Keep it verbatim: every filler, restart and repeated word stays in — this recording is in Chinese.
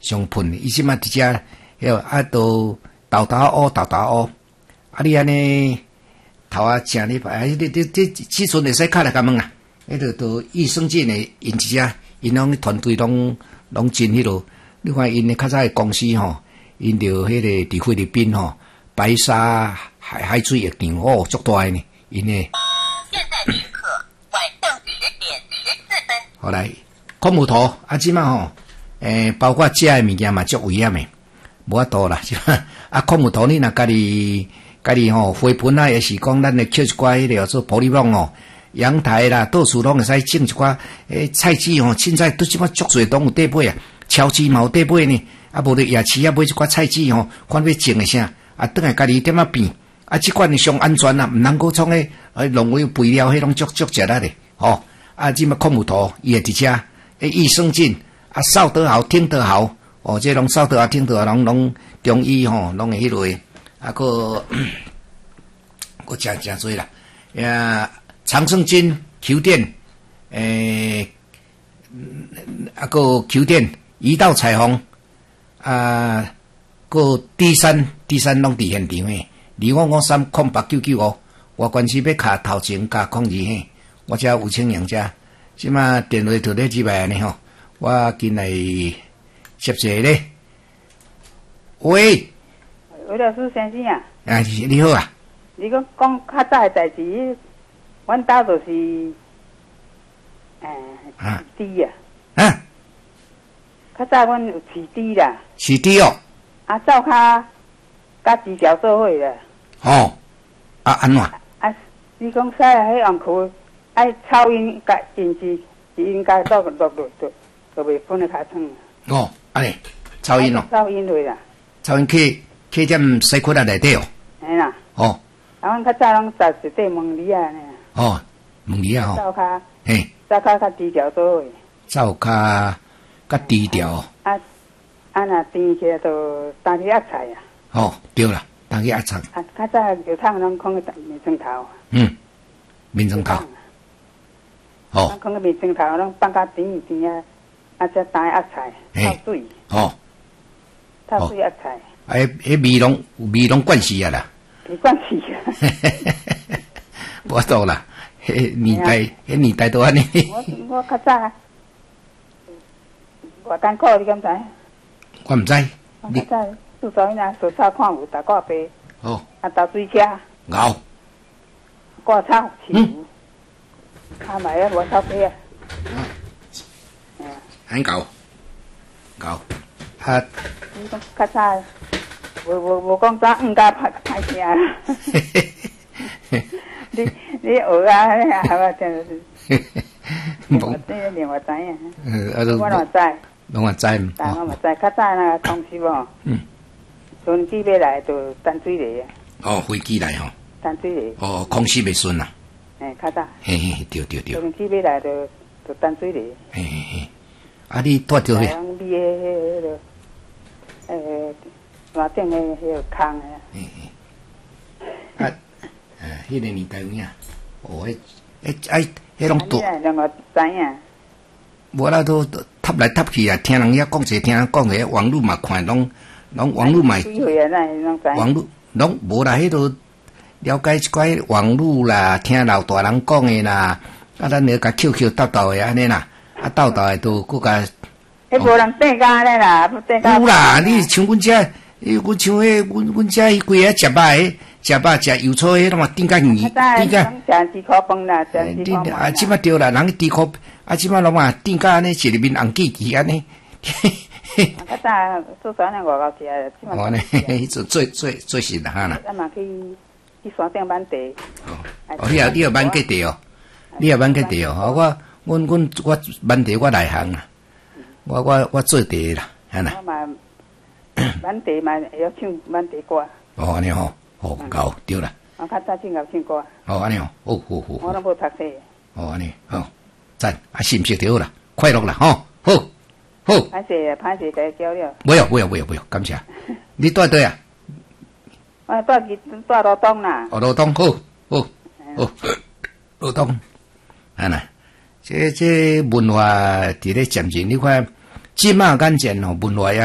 上喷，伊即马伫遮，迄啊都豆豆乌豆豆乌，啊你安尼头啊正哩排，你你你即阵会使敲来甲问啊，迄个都益生菌诶，因一只，因拢团队拢拢真迄落，你看因诶较早诶公司吼，因着迄个伫菲律宾吼，白沙海海水浴场哦，足大诶呢，因诶。 现在时刻晚上十点十四分。 好来，科目图啊，即马吼。诶，包括食诶物件嘛，足危险诶，无法度啦。啊，科目图你若家己家己吼花盆啊，也是讲咱会捡一寡迄个做玻璃网哦，阳台啦，到处拢会使种一寡诶菜籽吼，凊彩拄即摆足侪拢有底买啊，超市嘛有底买呢，啊无咧夜市啊买一寡菜籽吼，看要种诶啥，啊倒来家己点仔变，啊即款上安全啊，毋通够创诶，诶浪费肥料，迄拢足足食力诶，吼，啊即摆科目图伊会伫遮，诶益生菌。啊，扫得好，听得好，哦，这拢扫得好，听得好，拢拢中医吼，拢会迄类，啊个，个真真多啦，呀，长生菌、球垫，诶，啊个球垫，一道彩虹，啊个 D 三 D 三拢伫现场诶，二五五三空八九九五，我关系要卡头前加空二嘿，我遮有清阳遮，即马电话就咧几百安尼吼。我进来接者咧，喂， 魏老师先生啊， 啊你好啊， 你讲讲较早诶代志，阮兜就是诶啊猪啊， 啊， 较早阮有饲猪啦， 是猪哦， 啊灶骹甲猪条做伙啦， 哦，啊安怎？ 啊，你讲使迄样区爱草因甲因子，应该落落落落。就袂分咧尻川。 哦，安尼，噪音哦， 噪音类啦。 噪音去去点细窟仔内底哦。 嘿啦。 哦。 啊，阮较早拢食一块焖梨啊呢。 哦，焖梨啊吼。 灶骹。 嘿。 灶骹甲猪条做伙。 灶骹甲猪条。 啊啊，若甜起来就当去压菜啊。 哦，对啦，当去压菜。 啊，较早油桶拢放个面霜头。 嗯，面霜头。哦。 放个面霜头，拢放甲甜甜啊。啊，则当压菜，透水。 哦， 透水压菜。 啊，迄迄味拢味拢惯死啊啦。 味惯死啊！ 无多啦，迄年代，迄年代都安尼。 我我较早，偌艰苦你敢知？ 我毋知。 我较早拄早囡仔做草看有搭挂杯。 哦。 啊，倒水车。 熬。 挂草饲牛。啊，买啊，无草皮啊。 很搞，搞，啊！ 你讲较早，无无无讲早黄家歹歹听啦。你你学啊，你啊，我真是。我这连我知影。嗯，啊都。我哪知？ 拢我知。 但我嘛知，较早那个同事无。嗯。飞机要来就淡水嚟啊。 哦，飞机来吼。 淡水嚟。 哦，空袭袂顺啦。 诶，较早。 嘿嘿，对对对。 飞机要来就就淡水嚟。 嘿嘿嘿。啊！你住着迄？ 讲你迄迄个，诶，山顶诶迄个坑诶。 嘿嘿。啊，诶，迄个年代有影，哦，迄，迄，哎，迄拢多。 啊，你两个知影？ 无啦，都插来插去啊！听人遐讲者，听人讲者，网络嘛看，拢拢网络嘛。 几岁啊？那拢知。 网络拢无啦，迄都了解一寡网络啦，听老大人讲诶啦，啊，咱咧甲 Q Q 斗斗诶安尼啦。啊，斗斗诶都佫甲， 迄无人订家咧啦，不订家。 有啦，你像阮遮，阮像迄，阮阮遮迄规个食饱诶，食饱食油醋迄，拢嘛订甲圆，订甲。食几箍饭啦，食几箍饭。 啊，即摆对啦，人几箍，啊，即摆拢嘛订甲安尼，一入面红记记安尼。 较早做啥呢？外口食，即摆。 哦，呢，迄阵最最最实啦哈啦。 咱嘛去去山顶买地。 哦，哦，你也你也买过地哦，你也买过地哦，我。阮阮我满地我内行啊，我我我做地啦，吓啦。 我嘛满地嘛会晓唱满地歌。 哦，安尼吼，好够对啦。 我较早唱够唱歌。 哦，安尼吼，好好好。 我拢无读册。 哦，安尼好，赞啊，信息就好啦，快乐啦，吼，好，好。 歹势啊，歹势，甲伊交了。 不要不要不要不要，感谢。你住对啊？ 我住去住罗东啦。 哦，罗东好，好，好，罗东，安尼。这这文化伫咧渐渐，你看即马眼前吼文化也。